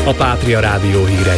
a Pátria Rádió hírei.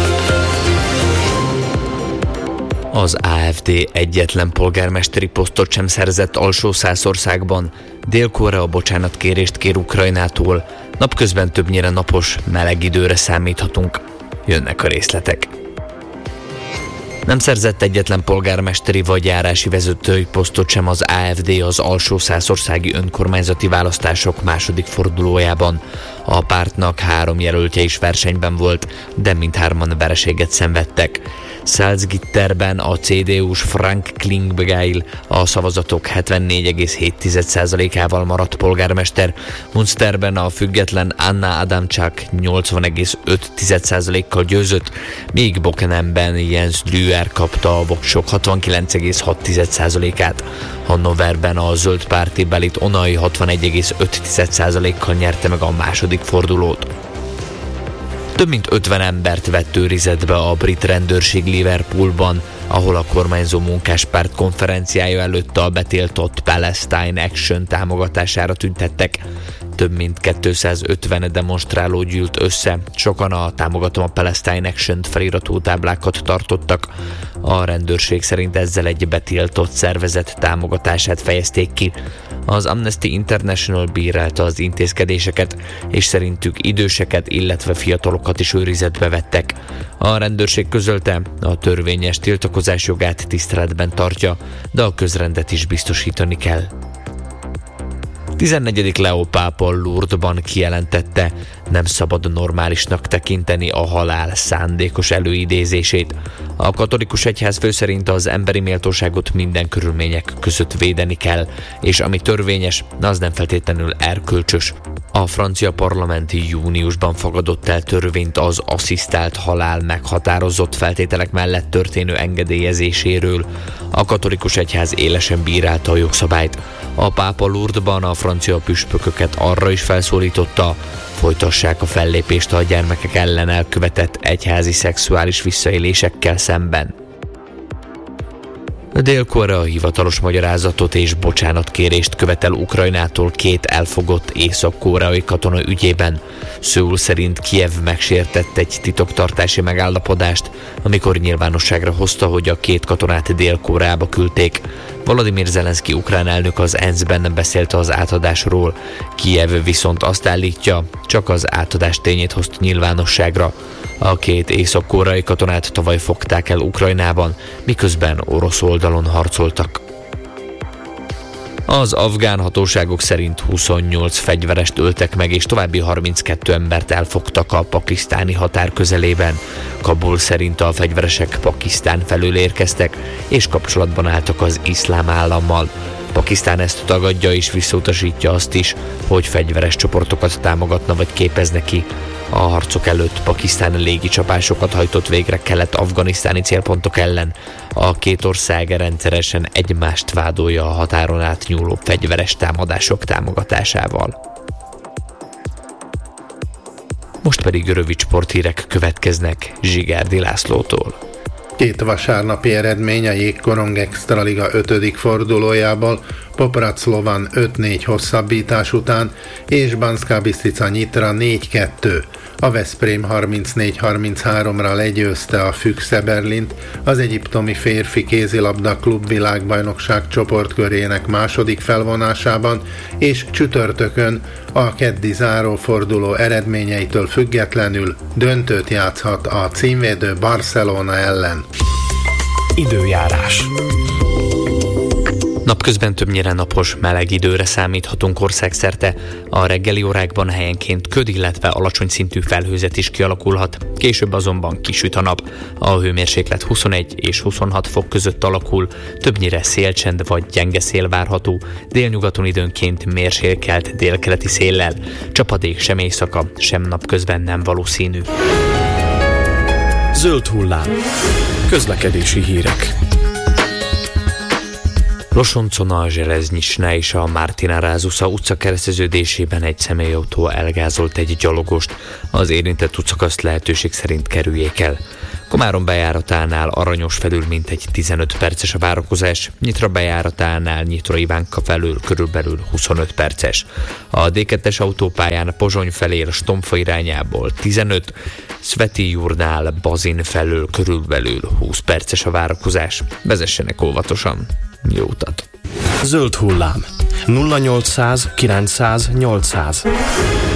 Az AfD egyetlen polgármesteri posztot sem szerzett Alsó-Szászországban. Dél-Korea bocsánatkérést kér Ukrajnától. Napközben többnyire napos, meleg időre számíthatunk. Jönnek a részletek. Nem szerzett egyetlen polgármesteri vagy járási vezetői posztot sem az AfD az Alsó-Szászországi önkormányzati választások második fordulójában. A pártnak 3 jelöltje is versenyben volt, de mindhárman vereséget szenvedtek. Salzgitterben a CDU-s Frank Klingbeil a szavazatok 74,7%-ával maradt polgármester, Münsterben a független Anna Adamczak 80,5%-kal győzött, míg Bockenheimben Jens Lüer kapta a voksok 69,6%-át. Hannoverben a zöld párti Belit Onay 61,5%-kal nyerte meg a második fordulót. Több mint 50 embert vett őrizetbe a brit rendőrség Liverpoolban, ahol a kormányzó munkáspárt konferenciája előtt a betiltott Palestine Action támogatására tüntettek. Több mint 250 demonstráló gyűlt össze, sokan a Támogatom a Palestine Action-t feliratú táblákat tartottak. A rendőrség szerint ezzel egy betiltott szervezet támogatását fejezték ki. Az Amnesty International bírálta az intézkedéseket, és szerintük időseket, illetve fiatalokat is őrizetbe vettek. A rendőrség közölte, a törvényes tiltakozás jogát tiszteletben tartja, de a közrendet is biztosítani kell. 14. Leó pápa Lourdesban kijelentette, nem szabad normálisnak tekinteni a halál szándékos előidézését. A katolikus egyház fő szerint az emberi méltóságot minden körülmények között védeni kell, és ami törvényes, az nem feltétlenül erkölcsös. A francia parlament júniusban fogadott el törvényt az asszisztált halál meghatározott feltételek mellett történő engedélyezéséről. A katolikus egyház élesen bírálta a jogszabályt. A pápa Lourdesban a francia püspököket arra is felszólította, folytassák a fellépést a gyermekek ellen elkövetett egyházi szexuális visszaélésekkel szemben. Dél-Korea hivatalos magyarázatot és bocsánatkérést követel Ukrajnától 2 elfogott észak-koreai katona ügyében. Szöul szerint Kijev megsértett egy titoktartási megállapodást, amikor nyilvánosságra hozta, hogy a 2 katonát Dél-Koreába küldték. Volodymyr Zelenszky ukrán elnök az ENSZ-ben beszélt az átadásról. Kijev viszont azt állítja, csak az átadás tényét hozta nyilvánosságra. A 2 észak-koreai katonát tavaly fogták el Ukrajnában, miközben orosz oldalon harcoltak. Az afgán hatóságok szerint 28 fegyverest öltek meg, és további 32 embert elfogtak a pakisztáni határ közelében. Kabul szerint a fegyveresek Pakisztán felől érkeztek, és kapcsolatban álltak az iszlám állammal. Pakisztán ezt tagadja és visszautasítja azt is, hogy fegyveres csoportokat támogatna vagy képezne ki. A harcok előtt Pakisztán légicsapásokat hajtott végre kelet-afganisztáni célpontok ellen. A 2 ország rendszeresen egymást vádolja a határon átnyúló fegyveres támadások támogatásával. Most pedig rövid sporthírek következnek Zsigárdi Lászlótól. 2 vasárnapi eredmény a Jégkorong Extraliga 5. fordulójából, Poprad-Slovan 5-4 hosszabbítás után, és Banská Bystrica Nyitra 4-2. A Veszprém 34-33-ra legyőzte a Füchse Berlint az egyiptomi férfi kézilabda klubvilágbajnokság csoportkörének második felvonásában, és csütörtökön a keddi záróforduló eredményeitől függetlenül döntőt játszhat a címvédő Barcelona ellen. Időjárás. Napközben többnyire napos, meleg időre számíthatunk országszerte. A reggeli órákban helyenként köd, illetve alacsony szintű felhőzet is kialakulhat. Később azonban kisüt a nap. A hőmérséklet 21 és 26 fok között alakul, többnyire szélcsend vagy gyenge szél várható, délnyugaton időnként mérsékelt délkeleti széllel. Csapadék sem éjszaka, sem napközben nem valószínű. Zöld hullám. Közlekedési hírek. Losoncon a Zseleznyisne és a Martina Rázusza utca kereszteződésében egy személyautó elgázolt egy gyalogost. Az érintett utcakaszt lehetőség szerint kerüljék el. Komárom bejáratánál Aranyos felül mintegy 15 perces a várakozás, Nyitra bejáratánál Nyitra-Ivánka felül körülbelül 25 perces. A D2-es autópályán Pozsony felé a Stomfa irányából 15, Szveti-Jurnál Bazin felől körülbelül 20 perces a várakozás. Vezessenek óvatosan. Jó utat! Zöld hullám. 0800 900 800.